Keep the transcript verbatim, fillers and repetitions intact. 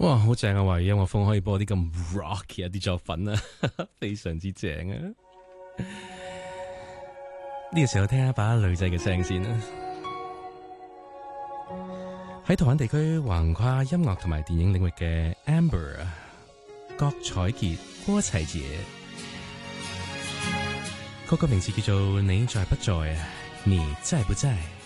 哇，好正啊！華語音樂風可以播啲咁 rock 嘅一啲作品啊，非常之正啊！呢個時候聽一把女仔嘅聲先啦。喺台灣地區橫跨音樂同埋電影領域嘅 Amber 郭采潔、郭采潔，嗰個名字叫做你在不在，你在不在？